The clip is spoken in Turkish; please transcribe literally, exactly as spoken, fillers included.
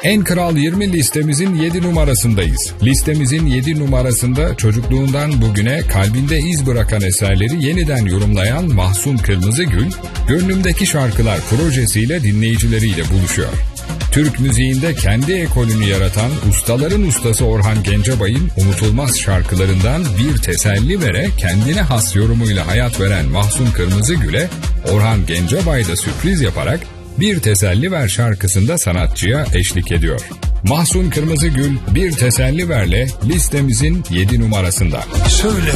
En Kral yirmi listemizin yedi numarasındayız. Listemizin yedi numarasında çocukluğundan bugüne kalbinde iz bırakan eserleri yeniden yorumlayan Mahsun Kırmızıgül, Gönlümdeki Şarkılar projesiyle dinleyicileriyle buluşuyor. Türk müziğinde kendi ekolünü yaratan ustaların ustası Orhan Gencebay'ın unutulmaz şarkılarından bir teselli vere kendine has yorumuyla hayat veren Mahsun Kırmızıgül'e Orhan Gencebay da sürpriz yaparak Bir Teselli Ver şarkısında sanatçıya eşlik ediyor. Mahsun Kırmızıgül Bir Teselli Ver'le listemizin yedi numarasında. Söyle.